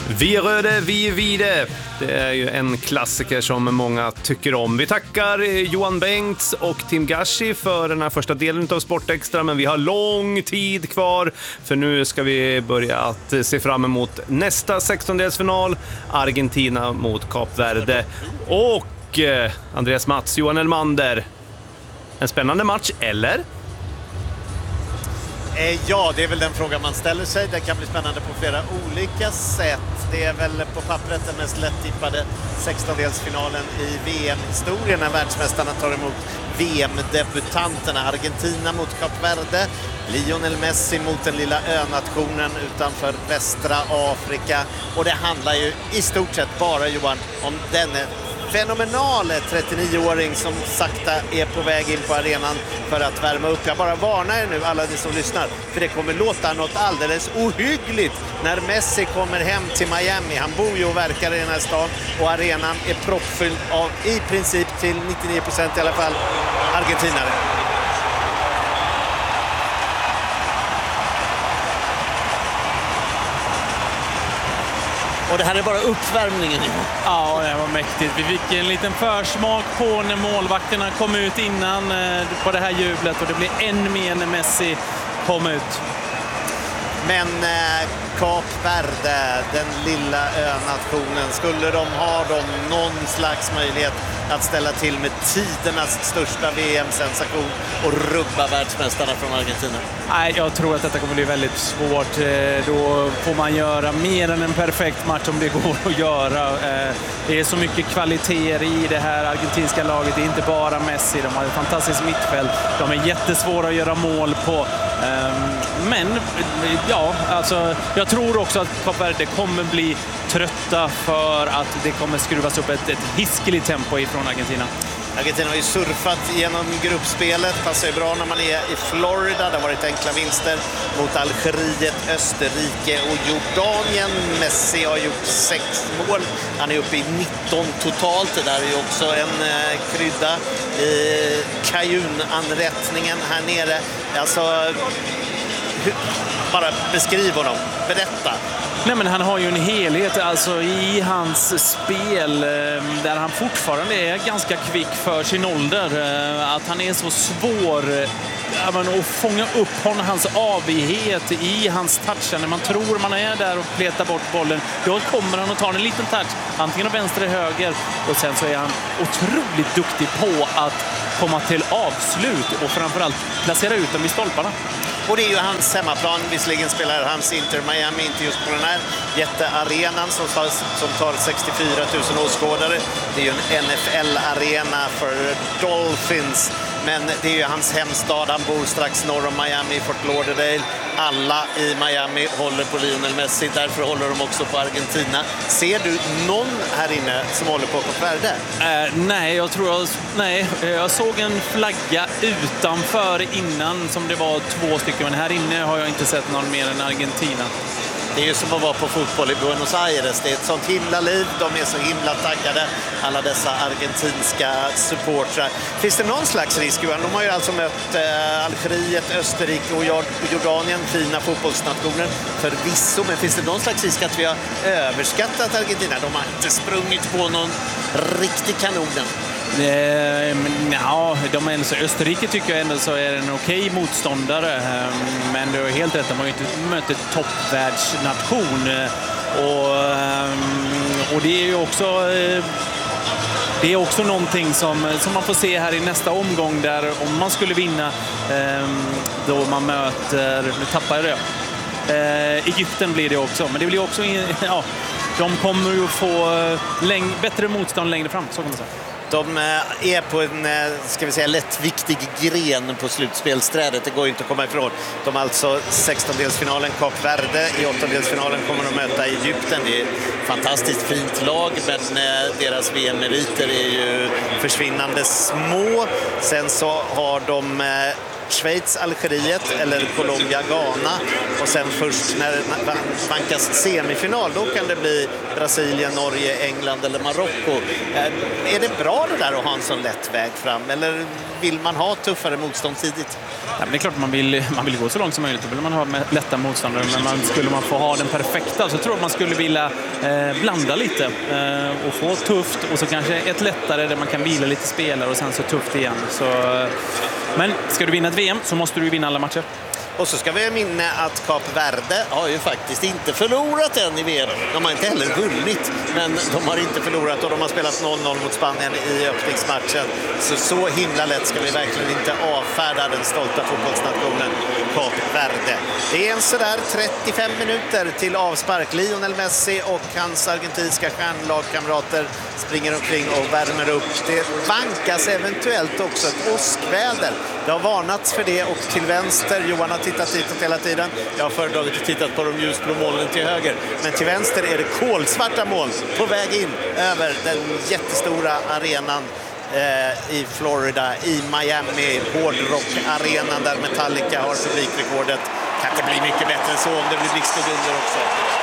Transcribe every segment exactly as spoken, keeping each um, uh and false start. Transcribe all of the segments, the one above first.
Vi är röde, vi är vide. Det är ju en klassiker som många tycker om. Vi tackar Johan Bengts och Tim Gashi för den här första delen av Sportextra, men vi har lång tid kvar, för nu ska vi börja att se fram emot nästa sextondelsfinal, Argentina mot Kap Verde. Och eh, Andreas Mats, Johan Elmander, en spännande match, eller? Ja, det är väl den frågan man ställer sig. Det kan bli spännande på flera olika sätt. Det är väl på pappret den mest lättippade sextondelsfinalen i V M-historien när världsmästarna tar emot V M-debutanterna. Argentina mot Kap Verde, Lionel Messi mot den lilla önationen utanför västra Afrika. Och det handlar ju i stort sett bara, Johan, om denne fenomenale trettionio-åring som sakta är på väg in på arenan för att värma upp. Jag bara varnar er nu, alla ni som lyssnar, för det kommer låta något alldeles ohyggligt när Messi kommer hem till Miami. Han bor ju och verkar i den här stan och arenan är proppfylld av i princip till nittionio procent i alla fall argentinare. Och det här är bara uppvärmningen. Ja, det var mäktigt. Vi fick en liten försmak på när målvakterna kom ut innan på det här jublet. Och det blir än mer när Messi kom ut. Men eh, Kap Verde, den lilla önationen, skulle de ha dem någon slags möjlighet att ställa till med tidernas största V M-sensation och rubba världsmästarna från Argentina? Nej, jag tror att detta kommer bli väldigt svårt. Då får man göra mer än en perfekt match om det går att göra. Det är så mycket kvaliteter i det här argentinska laget. Det är inte bara Messi. De har ett fantastiskt mittfält. De är jättesvåra att göra mål på. Men ja, alltså, jag tror också att Kap Verde kommer bli trötta för att det kommer skruvas upp ett, ett hiskeligt tempo ifrån Argentina. Argentina har ju surfat genom gruppspelet, passar ju bra när man är i Florida. Det har varit enkla vinster mot Algeriet, Österrike och Jordanien. Messi har gjort sex mål. Han är uppe i nitton totalt. Det där är ju också en eh, krydda i kajunanrättningen här nere. Alltså, hur, bara beskriv honom, berätta. Nej, men han har ju en helhet alltså i hans spel där han fortfarande är ganska kvick för sin ålder. Att han är så svår att fånga upp honom, hans avighet i hans touch. När man tror man är där och pletar bort bollen, då kommer han att ta en liten touch, antingen av vänster eller höger. Och sen så är han otroligt duktig på att komma till avslut och framförallt placera ut dem i stolparna. Och det är ju hans hemmaplan. Visserligen spelar hans Inter Miami inte just på den här jättearenan som tar, som tar sextiofyra tusen åskådare. Det är ju en N F L-arena för Dolphins. Men det är ju hans hemstad. Han bor strax norr om Miami, Fort Lauderdale. Alla i Miami håller på Lionel Messi. Därför håller de också på Argentina. Ser du någon här inne som håller på Kap Verde? Uh, nej, jag tror jag, nej, jag såg en flagga utanför innan som det var två stycken. Men här inne har jag inte sett någon mer än Argentina. Det är ju som att vara på fotboll i Buenos Aires. Det är ett sånt himla liv. De är så himla taggade, alla dessa argentinska supportrar. Finns det någon slags risk? De har ju alltså mött eh, Algeriet, Österrike och Jordanien, fina fotbollsnationer förvisso. Men finns det någon slags risk att vi har överskattat Argentina? De har inte sprungit på någon riktig kanonen. Eh, ja, de är, så Österrike tycker jag ändå så är en okej motståndare, eh, men det är helt rätt, de har ju inte mött ett toppvärldsnation eh, och, eh, och det är ju också eh, det är också någonting som, som man får se här i nästa omgång, där om man skulle vinna eh, då man möter, nu tappar jag det eh, Egypten blir det också, men det blir också ja, de kommer ju få läng- bättre motstånd längre fram, så kan man säga. De är på en, ska vi säga, lättviktig gren på slutspelsträdet. Det går ju inte att komma ifrån. De har alltså sextondelsfinalen Kap Verde. I åttondelsfinalen kommer de möta Egypten. Det är fantastiskt fint lag, men deras V M-meriter är ju försvinnande små. Sen så har de Schweiz, Algeriet eller Colombia, Ghana, och sen först när det vankas semifinal, då kan det bli Brasilien, Norge, England eller Marocko. Är det bra det där att ha en sån lätt väg fram, eller vill man ha tuffare motstånd tidigt? Ja, men det är klart man vill, man vill gå så långt som möjligt. Då vill man ha lätta motståndare, men man, skulle man få ha den perfekta så tror jag man skulle vilja eh, blanda lite eh, och få tufft och så kanske ett lättare där man kan vila lite spelare och sen så tufft igen. Så, eh, men ska du vinna ett V M så måste du vinna alla matcher. Och så ska vi minna att Kap Verde har ju faktiskt inte förlorat än i V M. De har inte heller vunnit, men de har inte förlorat och de har spelat noll noll mot Spanien i öppningsmatchen. Så så himla lätt ska vi verkligen inte avfärda den stolta fotbollsnationen Kap Verde. Det är en sådär trettiofem minuter till avspark. Lionel Messi och hans argentinska stjärnlagkamrater springer omkring och värmer upp. Det vankas eventuellt också ett åskväder. Det har varnats för det, och till vänster, Johan har tittat hitåt hela tiden. Jag har föredragit att tittat på de ljusblå molnen till höger. Men till vänster är det kolsvarta moln på väg in över den jättestora arenan eh, i Florida, i Miami, hårdrock-arenan där Metallica har publikrekordet. Kan inte bli mycket bättre än så om det blir blixt och dunder också.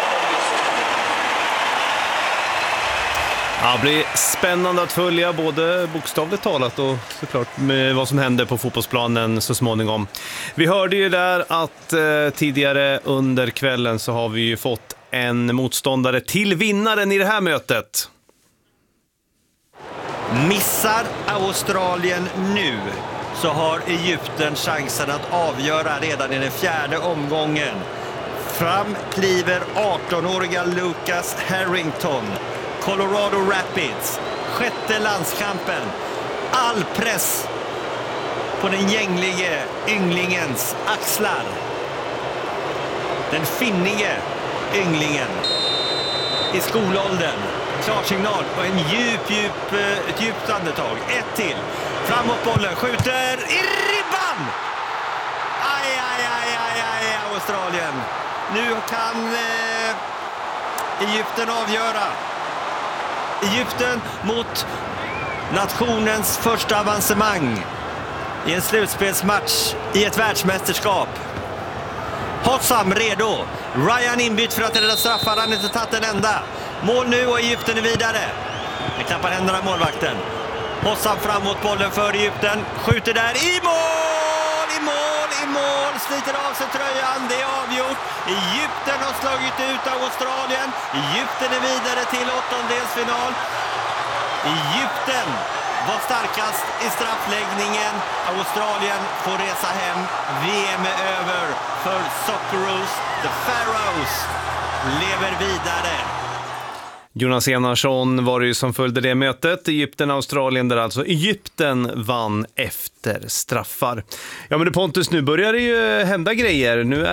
Ja, det blir spännande att följa både bokstavligt talat och såklart med vad som händer på fotbollsplanen så småningom. Vi hörde ju där att eh, tidigare under kvällen så har vi ju fått en motståndare till vinnaren i det här mötet. Missar Australien nu så har Egypten chansen att avgöra redan i den fjärde omgången. Fram kliver arton-åriga Lucas Harrington. Colorado Rapids, sjätte landskampen. All press på den gänglige ynglingens axlar. Den finnige ynglingen i skolåldern. Klarsignal och en djup, djup, ett djupt andetag. Ett till. Framåt bollen, skjuter i ribban! Aj, aj, aj, aj, aj, Australien. Nu kan eh, Egypten avgöra. Egypten mot nationens första avancemang i en slutspelsmatch i ett världsmästerskap. Hossam redo. Ryan inbytt för att rädda straffar. Han har inte tagit en enda. Mål nu och Egypten är vidare. Det klappar händerna målvakten. Hossam framåt bollen för Egypten. Skjuter där i mål! I mål! I mål! Sliter av sig tröjan. Det är avgjort. Egypten har slagit ut Australien. Egypten är vidare till åttondelsfinal. Egypten var starkast i straffläggningen. Australien får resa hem. V M är över för Socceroos. The Pharaohs lever vidare. Jonas Enarsson var det ju som följde det mötet. Egypten-Australien, där alltså Egypten vann efter straffar. Ja, men det Pontus, nu börjar det ju hända grejer. Nu